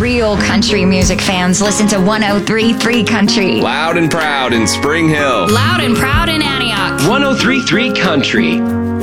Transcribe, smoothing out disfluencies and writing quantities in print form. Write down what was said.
real country music fans listen to 103.3 Country. Loud and proud in Spring Hill. Loud and proud in Antioch. 103.3 Country.